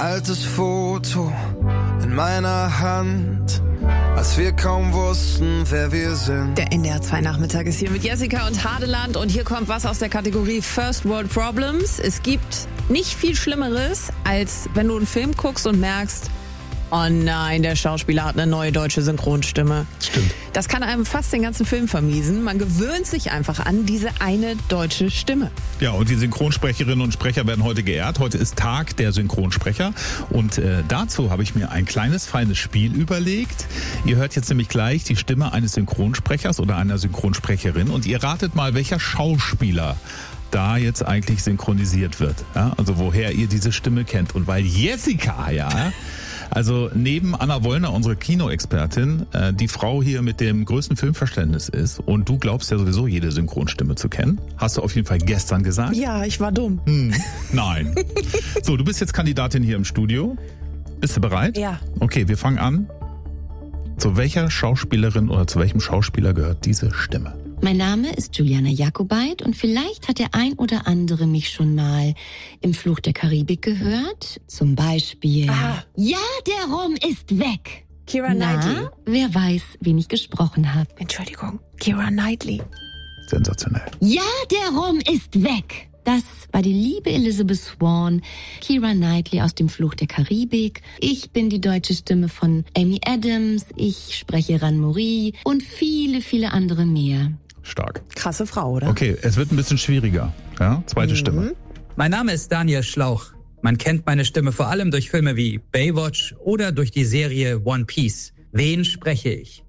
altes Foto in meiner Hand, als wir kaum wussten, wer wir sind. Der NDR 2 Nachmittag ist hier mit Jessica und Hadeland und hier kommt was aus der Kategorie First World Problems. Es gibt nicht viel Schlimmeres, als wenn du einen Film guckst und merkst, oh nein, der Schauspieler hat eine neue deutsche Synchronstimme. Stimmt. Das kann einem fast den ganzen Film vermiesen. Man gewöhnt sich einfach an diese eine deutsche Stimme. Ja, und die Synchronsprecherinnen und Sprecher werden heute geehrt. Heute ist Tag der Synchronsprecher. Und dazu habe ich mir ein kleines, feines Spiel überlegt. Ihr hört jetzt nämlich gleich die Stimme eines Synchronsprechers oder einer Synchronsprecherin. Und ihr ratet mal, welcher Schauspieler da jetzt eigentlich synchronisiert wird. Ja, also woher ihr diese Stimme kennt. Und weil Jessica, ja... Also neben Anna Wollner, unsere Kinoexpertin, die Frau hier mit dem größten Filmverständnis ist und du glaubst ja sowieso jede Synchronstimme zu kennen, hast du auf jeden Fall gestern gesagt. Ja, ich war dumm. Nein. So, du bist jetzt Kandidatin hier im Studio. Bist du bereit? Ja. Okay, wir fangen an. Zu welcher Schauspielerin oder zu welchem Schauspieler gehört diese Stimme? Mein Name ist Juliana Jakobait und vielleicht hat der ein oder andere mich schon mal im Fluch der Karibik gehört. Zum Beispiel, ja, der Rum ist weg. Keira Knightley. Wer weiß, wen ich gesprochen habe. Entschuldigung, Keira Knightley. Sensationell. Ja, der Rum ist weg. Das war die liebe Elizabeth Swann, Keira Knightley aus dem Fluch der Karibik. Ich bin die deutsche Stimme von Amy Adams. Ich spreche Ran-Mori und viele, viele andere mehr. Stark. Krasse Frau, oder? Okay, es wird ein bisschen schwieriger. Ja, zweite Stimme. Mein Name ist Daniel Schlauch. Man kennt meine Stimme vor allem durch Filme wie Baywatch oder durch die Serie One Piece. Wen spreche ich?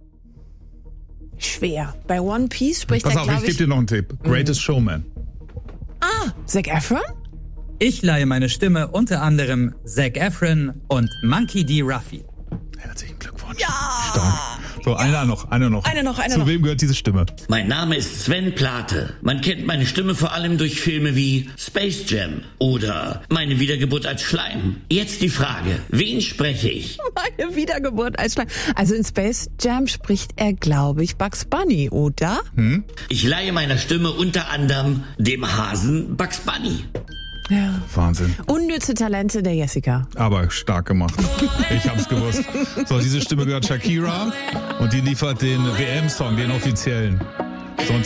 Schwer. Bei One Piece spricht Pass er, auf, glaube ich gebe dir noch einen Tipp. Greatest Showman. Zac Efron? Ich leihe meine Stimme unter anderem Zac Efron und Monkey D. Ruffy. Herzlichen Glückwunsch. Ja! Stark. So, einer noch. Zu wem gehört diese Stimme? Mein Name ist Sven Plate. Man kennt meine Stimme vor allem durch Filme wie Space Jam oder Meine Wiedergeburt als Schleim. Jetzt die Frage, wen spreche ich? Meine Wiedergeburt als Schleim. Also in Space Jam spricht er, glaube ich, Bugs Bunny, oder? Ich leihe meiner Stimme unter anderem dem Hasen Bugs Bunny. Ja. Wahnsinn. Unnütze Talente der Jessica. Aber stark gemacht. Ich hab's gewusst. So, diese Stimme gehört Shakira und die liefert den WM-Song, den offiziellen.